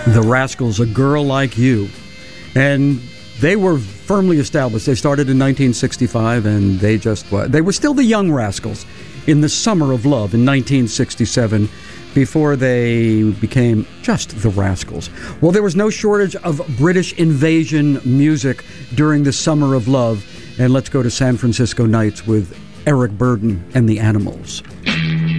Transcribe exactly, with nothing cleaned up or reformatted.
The Rascals, A Girl Like You. And they were firmly established. They started in nineteen sixty-five, and they just they were still the Young Rascals in the Summer of Love in nineteen sixty-seven, before they became just the Rascals. Well, there was no shortage of British invasion music during the Summer of Love, and let's go to San Francisco Nights with Eric Burdon and the Animals.